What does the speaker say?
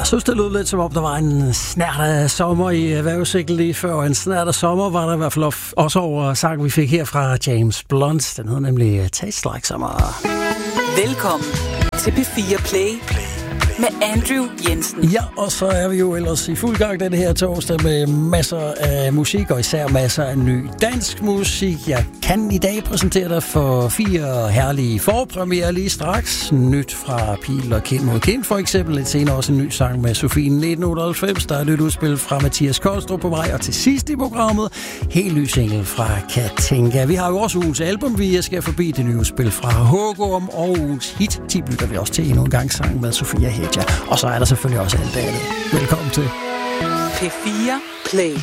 Jeg synes, det lød lidt som om, der var en snert af sommer i vejrudsigten lige før. En snert af sommer var der i hvert fald også over sang, vi fik her fra James Blunt. Den hedder nemlig Taste Like Summer. Velkommen til P4 Play med Andrew Jensen. Ja, og så er vi jo ellers i fuld gang den her torsdag med masser af musik, og især masser af ny dansk musik. Jeg kan i dag præsentere dig for 4 herlige forpremiere lige straks. Nyt fra Pil og Kind mod Kind, for eksempel. Lidt senere også en ny sang med Sofie 1998. Der er et nyt udspil fra Mathias Kolstrup på vej. Og til sidst i programmet, helt ny single fra Katinka. Vi har jo også ugens album, vi skal forbi det nye udspil fra Hågum, og ugens hit 10 lytter vi også til endnu en gang sang med Sofia Hedja. Og så er der selvfølgelig også alt andet. Velkommen til P4 Play.